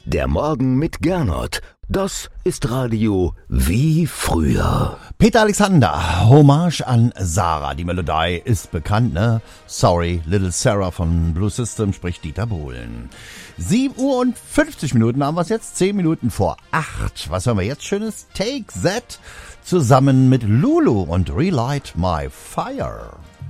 Der Morgen mit Gernot. Das ist Radio wie früher. Peter Alexander, Hommage an Sarah. Die Melodie ist bekannt, ne? Sorry, Little Sarah von Blue System, spricht Dieter Bohlen. 7:50 haben wir es jetzt, 10 Minuten vor 8. Was haben wir jetzt Schönes? Take That zusammen mit Lulu und Relight My Fire.